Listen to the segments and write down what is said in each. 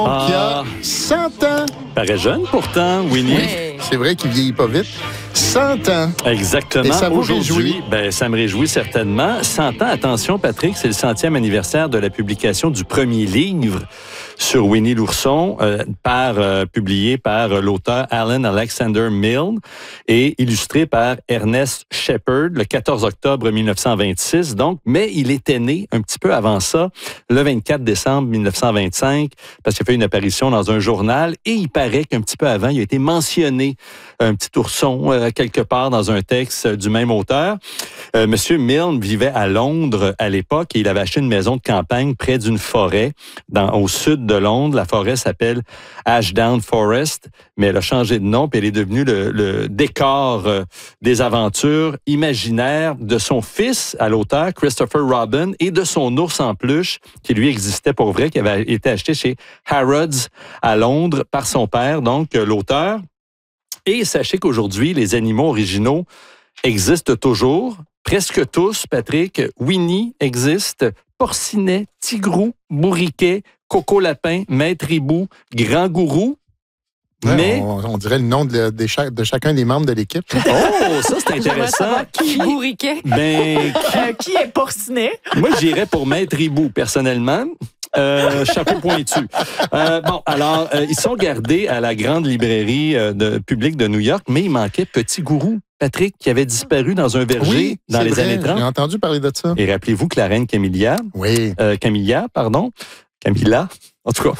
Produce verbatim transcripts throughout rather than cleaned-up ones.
Ah. Qui a cent ans. Paraît jeune pourtant, Winnie. Oui, c'est vrai qu'il vieillit pas vite. cent ans. Exactement. Et ça vous Aujourd'hui, réjouit? ben, ça me réjouit certainement. cent ans, attention Patrick, c'est le centième anniversaire de la publication du premier livre sur Winnie l'ourson, euh, par, euh, publié par euh, l'auteur Alan Alexander Milne et illustré par Ernest Shepard le quatorze octobre mille neuf cent vingt-six. Donc, mais il était né un petit peu avant ça, le vingt-quatre décembre mille neuf cent vingt-cinq, parce qu'il a fait une apparition dans un journal et il paraît qu'un petit peu avant, il a été mentionné un petit ourson euh, quelque part dans un texte du même auteur. Euh, Monsieur Milne vivait à Londres à l'époque et il avait acheté une maison de campagne près d'une forêt dans, au sud de Londres. La forêt s'appelle Ashdown Forest, mais elle a changé de nom et elle est devenue le, le décor euh, des aventures imaginaires de son fils à l'auteur, Christopher Robin, et de son ours en peluche qui lui existait pour vrai, qui avait été acheté chez Harrods à Londres par son père, donc euh, l'auteur. Et sachez qu'aujourd'hui, les animaux originaux existent toujours. Presque tous, Patrick. Winnie existe, Porcinet, Tigrou, Bourriquet, Coco Lapin, Maître Hibou, Grand Gourou. Ouais, mais on, on dirait le nom de, de, chaque, de chacun des membres de l'équipe. Oh, ça c'est intéressant. Qui est Bourriquet? Ben, qui... Euh, qui est Porcinet? Moi, j'irais pour Maître Hibou, personnellement. Euh, chapeau pointu. Euh, bon, alors, euh, ils sont gardés à la grande librairie euh, de, publique de New York, mais il manquait Petit Gourou, Patrick, qui avait disparu dans un verger oui, dans les vrai, années trente. J'ai entendu parler de ça. Et rappelez-vous que la reine Camilla, oui. euh, Camilla, pardon, Camilla, en tout cas.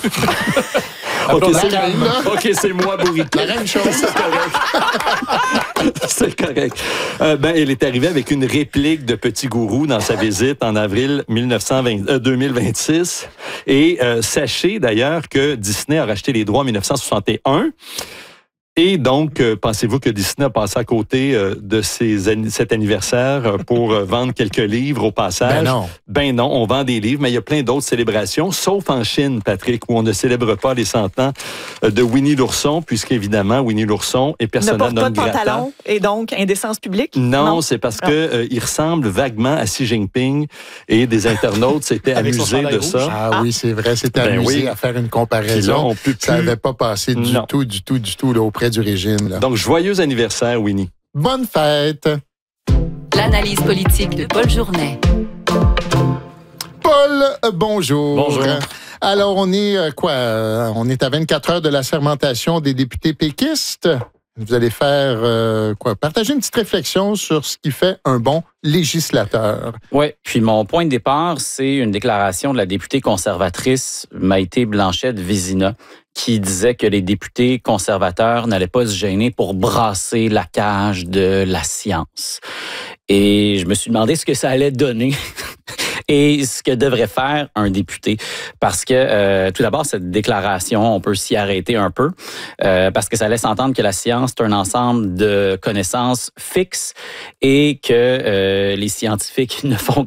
OK, c'est, OK, c'est moi, Bourriquet. La reine chose. C'est correct. C'est correct. Euh, ben, elle est arrivée avec une réplique de Petit Gourou dans sa visite en avril mille neuf cent vingt, euh, deux mille vingt-six. Et euh, sachez d'ailleurs que Disney a racheté les droits en mille neuf cent soixante et un. Et donc, euh, pensez-vous que Disney a passé à côté euh, de ses, cet anniversaire pour euh, vendre quelques livres au passage? Ben non. Ben non, on vend des livres, mais il y a plein d'autres célébrations, sauf en Chine, Patrick, où on ne célèbre pas les cent ans de Winnie l'ourson, puisqu'évidemment, Winnie l'ourson est persona non grata. Ne porte pas de pantalon et donc indécence publique? Non, non. c'est parce que euh, il ressemble vaguement à Xi Jinping et des internautes s'étaient amusés de ça. Ah, ah oui, c'est vrai, c'était ben amusé oui. à faire une comparaison. Là, on peut ça plus... n'avait pas passé du non. tout, du tout, du tout là, auprès du régime. Là. Donc, joyeux anniversaire, Winnie. Bonne fête! L'analyse politique de Paul Journet. Paul, euh, bonjour. Bonjour. Alors, on est euh, quoi? Euh, on est à vingt-quatre heures de la sermentation des députés péquistes. Vous allez faire euh, quoi? Partager une petite réflexion sur ce qui fait un bon législateur. Oui, puis mon point de départ, c'est une déclaration de la députée conservatrice Maïté Blanchette-Vézina qui disait que les députés conservateurs n'allaient pas se gêner pour brasser la cage de la science. Et je me suis demandé ce que ça allait donner et ce que devrait faire un député. Parce que, euh, tout d'abord, cette déclaration, on peut s'y arrêter un peu, euh, parce que ça laisse entendre que la science, c'est un ensemble de connaissances fixes et que euh, les scientifiques ne font